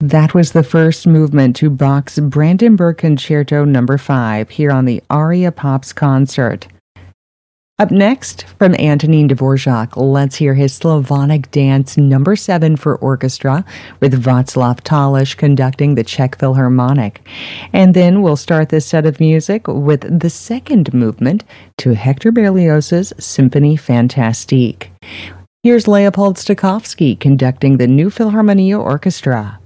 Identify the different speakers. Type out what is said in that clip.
Speaker 1: That was the first movement to Bach's Brandenburg Concerto No. 5 here on the Aria Pops concert. Up next, from Antonin Dvorak, let's hear his Slavonic Dance No. 7 for orchestra, with Václav Talish conducting the Czech Philharmonic. And then we'll start this set of music with the second movement to Hector Berlioz's Symphonie Fantastique. Here's Leopold Stokowski conducting the New Philharmonia Orchestra.